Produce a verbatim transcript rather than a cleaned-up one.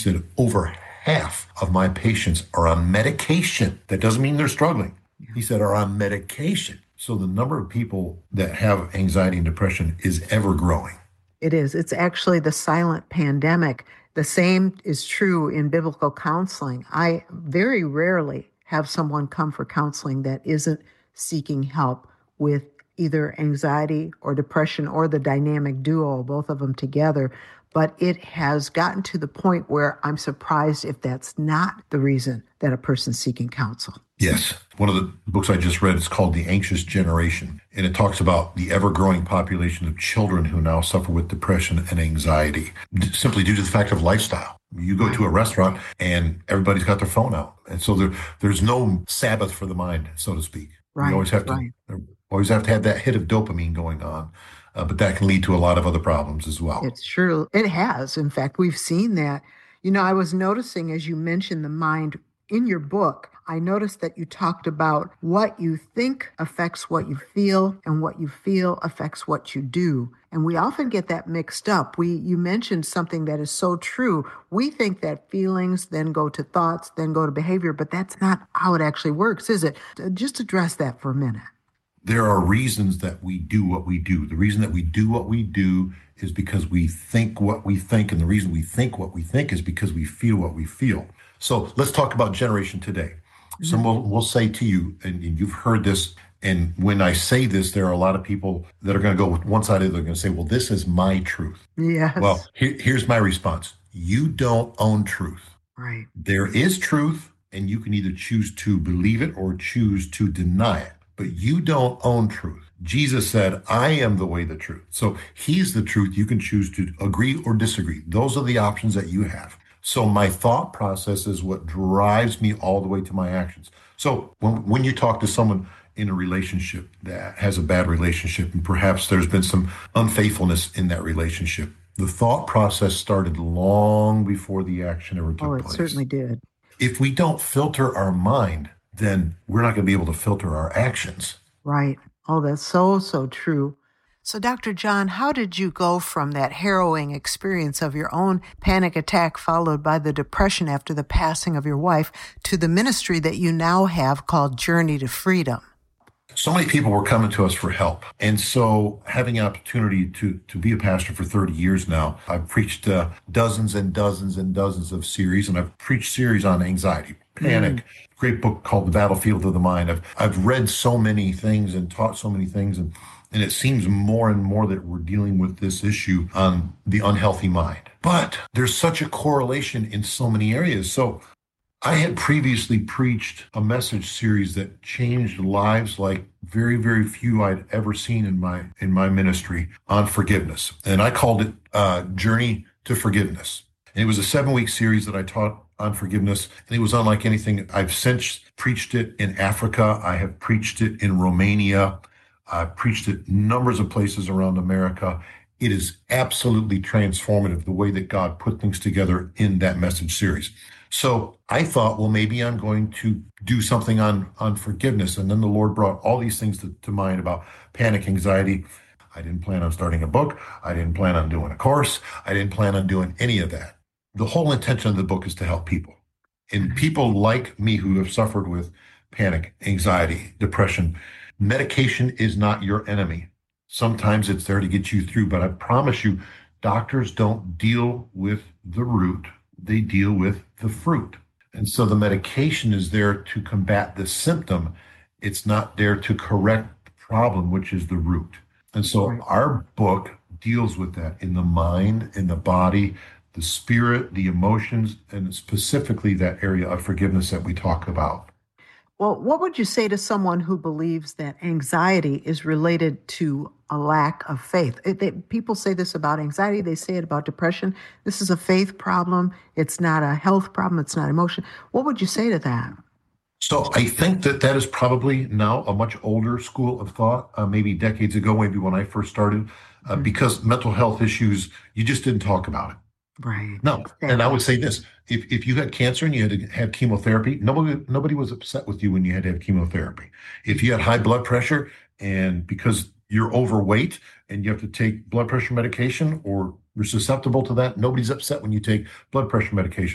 said, over half of my patients are on medication. That doesn't mean they're struggling. He said, are on medication. So the number of people that have anxiety and depression is ever growing. It is. It's actually the silent pandemic. The same is true in biblical counseling. I very rarely have someone come for counseling that isn't seeking help with either anxiety or depression or the dynamic duo, both of them together. But it has gotten to the point where I'm surprised if that's not the reason that a person's seeking counsel. Yes. One of the books I just read is called The Anxious Generation, and it talks about the ever-growing population of children who now suffer with depression and anxiety, simply due to the fact of lifestyle. You go to a restaurant and everybody's got their phone out. And so there, there's no Sabbath for the mind, so to speak. Right, you always have to right. always have to have that hit of dopamine going on. Uh, but that can lead to a lot of other problems as well. It's true. It has. In fact, we've seen that. You know, I was noticing as you mentioned the mind in your book, I noticed that you talked about what you think affects what you feel and what you feel affects what you do. And we often get that mixed up. We, you mentioned something that is so true. We think that feelings then go to thoughts, then go to behavior, but that's not how it actually works, is it? Just address that for a minute. There are reasons that we do what we do. The reason that we do what we do is because we think what we think. And the reason we think what we think is because we feel what we feel. So let's talk about generation today. Mm-hmm. Someone will say to you, and you've heard this, and when I say this, there are a lot of people that are going to go with one side of it. They're going to say, well, this is my truth. Yes. Well, here, here's my response. You don't own truth. Right. There is truth, and you can either choose to believe it or choose to deny it. But you don't own truth. Jesus said, I am the way, the truth. So he's the truth. You can choose to agree or disagree. Those are the options that you have. So my thought process is what drives me all the way to my actions. So when, when you talk to someone in a relationship that has a bad relationship, and perhaps there's been some unfaithfulness in that relationship, the thought process started long before the action ever took place. Oh, it place. certainly did. If we don't filter our mind, then we're not going to be able to filter our actions. Right. Oh, that's so, so true. So, Doctor John, how did you go from that harrowing experience of your own panic attack followed by the depression after the passing of your wife to the ministry that you now have called Journey to Freedom? So many people were coming to us for help. And so having an opportunity to, to be a pastor for thirty years now, I've preached uh, dozens and dozens and dozens of series, and I've preached series on anxiety, panic, mm. great book called The Battlefield of the Mind. I've, I've read so many things and taught so many things, and, and it seems more and more that we're dealing with this issue on the unhealthy mind. But there's such a correlation in so many areas. So I had previously preached a message series that changed lives like very, very few I'd ever seen in my in my ministry on forgiveness. And I called it uh, Journey to Forgiveness. And it was a seven-week series that I taught on forgiveness. And it was unlike anything. I've since preached it in Africa. I have preached it in Romania. I've preached it numbers of places around America. It is absolutely transformative, the way that God put things together in that message series. So I thought, well, maybe I'm going to do something on, on forgiveness. And then the Lord brought all these things to, to mind about panic, anxiety. I didn't plan on starting a book. I didn't plan on doing a course. I didn't plan on doing any of that. The whole intention of the book is to help people. And people like me who have suffered with panic, anxiety, depression. Medication is not your enemy. Sometimes it's there to get you through, but I promise you, doctors don't deal with the root. They deal with the fruit. And so the medication is there to combat the symptom. It's not there to correct the problem, which is the root. And so our book deals with that in the mind, in the body, the spirit, the emotions, and specifically that area of forgiveness that we talk about. Well, what would you say to someone who believes that anxiety is related to a lack of faith? It, they, people say this about anxiety. They say it about depression. This is a faith problem. It's not a health problem. It's not emotion. What would you say to that? So I think that that is probably now a much older school of thought, uh, maybe decades ago, maybe when I first started, uh, mm-hmm. because mental health issues, you just didn't talk about it. Right. No. Exactly. And I would say this, if, if you had cancer and you had to have chemotherapy, nobody, nobody was upset with you when you had to have chemotherapy. If you had high blood pressure and because you're overweight and you have to take blood pressure medication or you're susceptible to that, nobody's upset when you take blood pressure medication.